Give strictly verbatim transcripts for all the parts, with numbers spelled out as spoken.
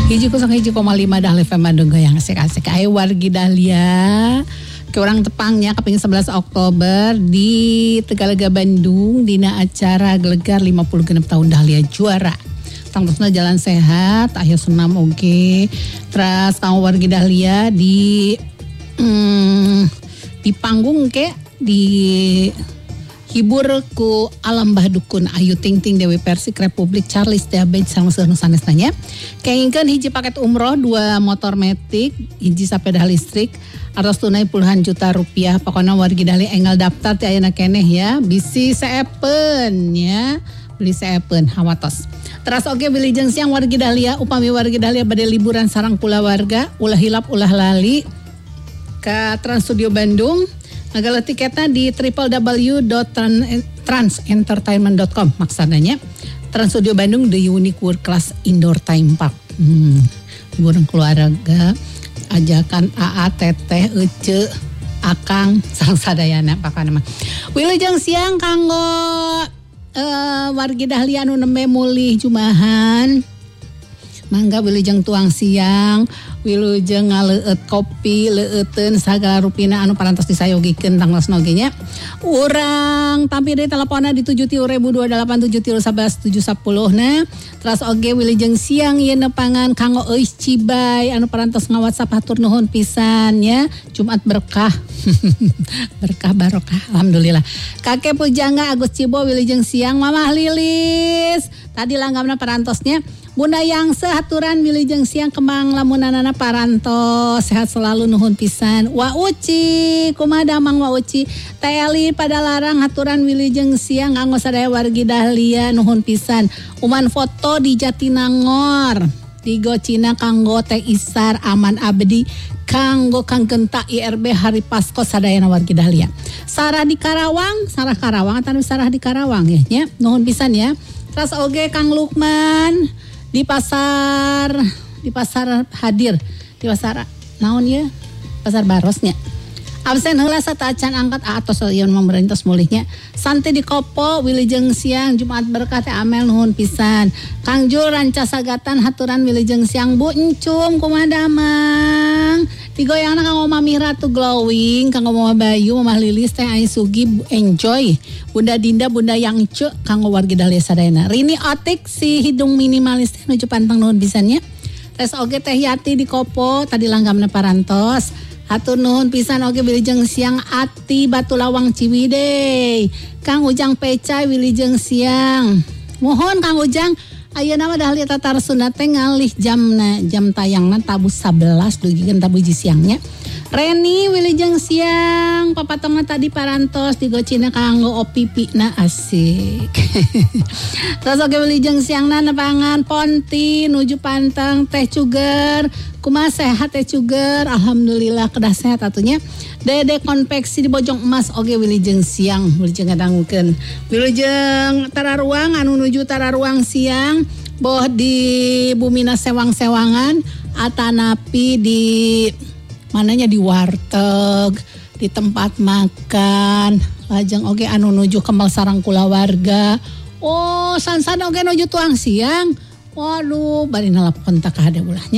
Hiji kusang hiji koma lima dah F M Bandung yang asik-asik. Ayo wargi dahlia ke orang tepangnya kaping sebelas Oktober di Tegalaga Bandung dina acara gelegar lima puluh genep tahun dahlia juara. Tangtosna jalan sehat, akhir senam oke. Okay. Terus kamu wargi dahlia di hmm, di panggung ke di hibur ku alam bah dukun Ayu Ting Ting Dewi Persik Republik Charles Diabej sama sanes nanya. Kengingkeun hiji paket umroh dua motor metik, hiji sepeda listrik, atos tunai puluhan juta rupiah. Pokoknya wargi dahlia enggal daftar ti ayeuna keneh ya. Bisi seepen ya. Beli seepen hawatos. Teras oge wilujeng siang wargi dahlia upami wargi dahlia bade liburan sareng kulawarga ulah hilap ulah lali ka Trans Studio Bandung. Ngagala tiketnya di w w w dot trans entertainment dot com maksadanya Trans Studio Bandung The Unique World Class Indoor Time Park. Hmm, liburan keluarga, ajakan A A, Teteh, Ece, Akang, sareng sadayana pakana mah. Wilujeng siang kanggo uh, wargi dahlia anu nembe mulih jumahan. Mangga wilujeng tuang siang, wilujeng ngaleueut kopi, leueuteun sagala rupina anu parantos disayogikeun tangtosna oge nya. Urang tampi deui teleponna di tujuh tilu ribu dua delapan tujuh tilu sebelas tujuh sepuluh na. Terus oge wilujeng siang ieu nepangan kanggo euis cibay anu parantos nga-WhatsApp hatur nuhun pisan ya. Jumat berkah. Berkah barokah alhamdulillah. Kakek Pujangga Agus Cibo wilujeng siang, Mamah Lilis. Tadi langgamna parantosnya Bunda yang sehaturan wilujeng siang kembang lamunanana parantos sehat selalu nuhun pisan. Wa Uci kumaha damang Wa Uci Teli pada larang haturan wilujeng siang kanggo sadaya wargi dahlia nuhun pisan. Uman foto di Jatinangor Tigo Cina kanggo Teh Isar Aman Abdi kanggo Kang Genta I R B Hari Pasko sadayana wargi dahlia. Sarah di Karawang, Sarah Karawang atau Sarah di Karawang ya nya nuhun pisan ya. Terus oge Kang Lukman di pasar di pasar hadir di pasar naon ya pasar barosnya absen heula sataacan angkat atos yeun memerintah mulihnya santai di Kopo wilujeng siang Jumat berkah teh amel nuhun pisan. Kang Jul ranca sagatan haturan wilujeng siang Bu Encum kumaha damang digoyangna kanggo Mami Ratu Glowing kanggo Mama Bayu Mama Lilis teh Ai Sugi enjoy Bunda Dinda Bunda Yang Cek kanggo wargi dahlia sadayana. Rini Otik si hidung minimalis teh nuju pantang nuhun pisannya. Tes oge Teh Yati di Kopo tadi langgamna parantos. Hatur nuhun pisan oge wilujeng siang Ati Batu Lawang Ciwidey. Kang Ujang Pecai wilujeng siang. Mohon Kang Ujang ayeuna mah dahlia tatar Sunda teh ngalih jamna jam tayangna tabu sebelas dugikeun tabu hiji siangnya. Reni wilujeng siang papatongna tadi parantos digocina kanggo opipina asik. Terus oge wilujeng siangna nepangan Ponti nuju pantang Teh Cuger kumaha sehat Teh Cuger alhamdulillah kedah sehat atunya. Dede konveksi di Bojong Emas oge wilujeng siang wilujeng ngadangukeun. Wilujeng Tararuang anu nuju Tararuang siang boh di Bumina Sewang-Sewangan atanapi di mananya di warteg, di tempat makan, lajeng oge anu nuju kembal sarang kulawarga. Oh, san-san oge nuju tuang siang. Waduh, bari nelpon tak ada ulahnya.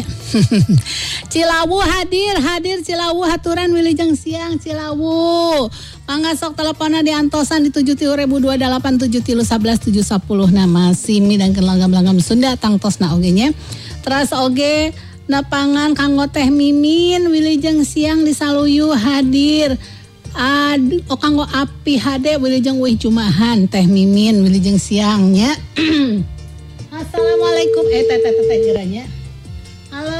Cilawu hadir, hadir Cilawu haturan wilujeng siang Cilawu. Mangga sok teleponna di antosan di tujuh tilu ribu dua delapan tujuh tilu sebelas tujuh sepuluh nama Simi dan langgam-langgam Sunda tangtosna oge nya. Terus oge napangan kanggo Teh Mimin wilujeng siang di Saluyu hadir. Ad, oh kanggo Api hade wilujeng wih jumahan Teh Mimin wilujeng siangnya. Assalamualaikum eh teh teh teh jiranya. Halo.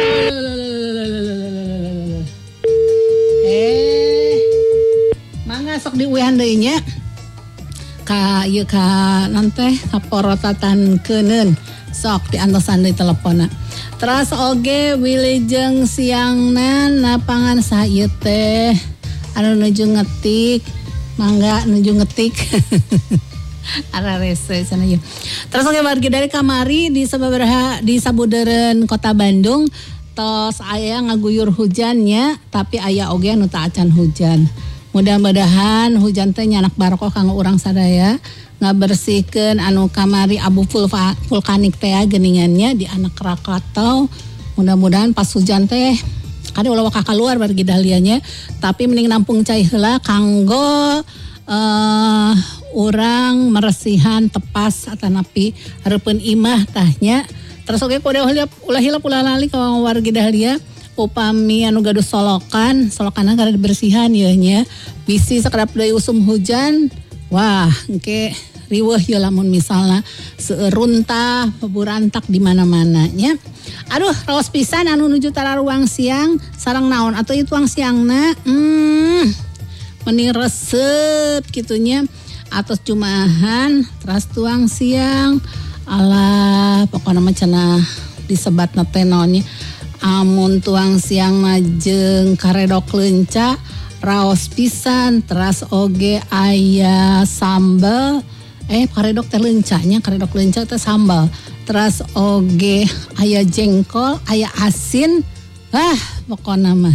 Eh mangga sok diuehan deui nya. Ka ieu ka nanteh kaporotatan keuneun sok diantosan deui teleponna. Terus oge wilujeng siangna napangan saha ieu teh anu nuju ngetik mangga nuju ngetik ara rese sana ieu. Terus oge wargi dari kamari di sababaraha di sabudeureun Kota Bandung tos aya ngaguyur hujannya tapi aya oge anu teu acan hujan. Mudah-mudahan hujan teh nyanak barokah kanggo urang sadaya. ngabersihkeun anu kamari abu vulva, vulkanik teh geuningannya di anak Krakatau. Mudah-mudahan pas hujan teh kada ulah waka keluar wargi dahlianya, tapi mending nampung cai heula kanggo uh, urang meresihan tepas atanapi hareupeun imah tahnya. Terus oge kudu ulah hilap ulah lali ka wargi dahlia upami anu gaduh solokan, solokanna kada dibersihan ieu nya. Bisi sakedap deui usum hujan, wah engke riweuh ieu lamun misalna seueurun tah beburantak di mana-mana nya. Aduh, raos pisan anu nuju tara ruang siang sareng naon atuh ieu tuang siangna. Hmm. Mending resep kitunya atos jumahan teras tuang siang. Alah, pokokna mah cenah disebatna teh naonnya. Amun tuang siang mah jeung karedok leunca raos pisan teras oge aya sambal. Eh karedok teh leuncanya, karedok leunca teh sambal. Teras oge aya jengkol, aya asin. Ah, pokona mah.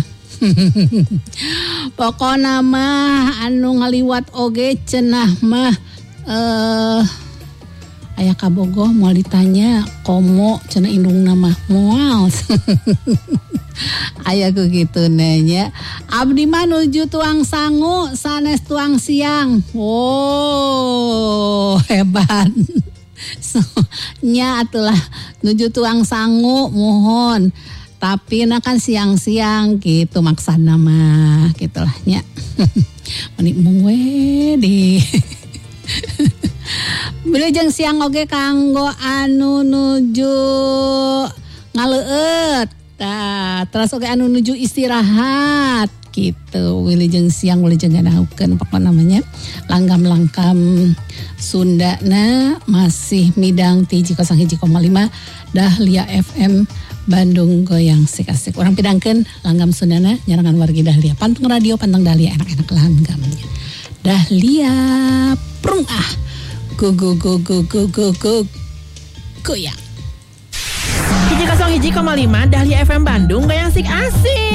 Pokona mah anu ngaliwat oge cenah mah eh uh, aya kabogoh moal ditanya komo cenah indungna mah moal. Aya ku kitu nya. Abdi mah nuju tuang sangu sanes tuang siang. Oh, hebat. So, nya atulah nuju tuang sangu mohon. Tapi na kan siang-siang gitu maksana mah gitulah nya. Meni mung we di. Wilujeng siang oge kanggo anu nuju ngaleueut. Tah, terus oge anu nuju istirahat gitu. Wilujeng siang wilujeng ngadahukeun pokona namanya langgam-langgam Sundana masih midang ti hiji kosong hiji koma lima Dahlia F M Bandung goyang sik-asik. Urang pidangkeun langgam Sundana nyarangan wargi Dahlia. Panteng radio, panteng Dahlia enak-enak langgamnya. Dahlia prung ah. Go go go go go go go goyang. Hiji kosong hiji koma lima Dahlia F M Bandung goyang sik asik.